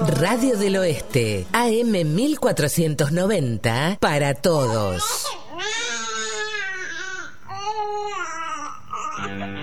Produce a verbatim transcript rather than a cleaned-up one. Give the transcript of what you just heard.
Radio del Oeste, A M mil cuatrocientos noventa, para todos.